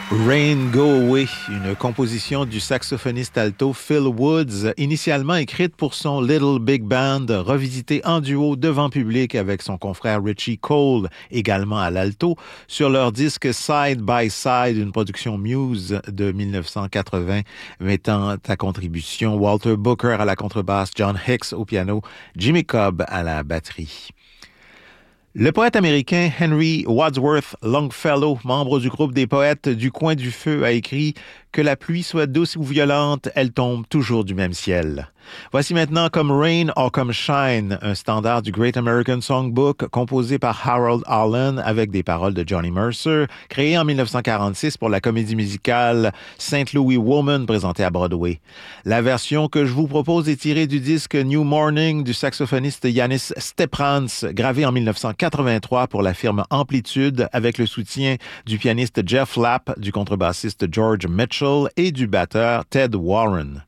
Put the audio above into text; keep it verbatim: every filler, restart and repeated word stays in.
Rain Go Away, une composition du saxophoniste alto Phil Woods, initialement écrite pour son Little Big Band, revisitée en duo devant public avec son confrère Richie Cole, également à l'alto, sur leur disque Side by Side, une production Muse de dix-neuf cent quatre-vingts, mettant à contribution Walter Booker à la contrebasse, John Hicks au piano, Jimmy Cobb à la batterie. Le poète américain Henry Wadsworth Longfellow, membre du groupe des poètes du Coin du Feu, a écrit « Que la pluie soit douce ou violente, elle tombe toujours du même ciel ». Voici maintenant Comme Rain or Comme Shine, un standard du Great American Songbook composé par Harold Arlen avec des paroles de Johnny Mercer, créé en dix-neuf cent quarante-six pour la comédie musicale Saint Louis Woman présentée à Broadway. La version que je vous propose est tirée du disque New Morning du saxophoniste Yanis Steprans, gravé en dix-neuf cent quatre-vingt-trois pour la firme Amplitude avec le soutien du pianiste Jeff Lapp, du contrebassiste George Mitchell et du batteur Ted Warren.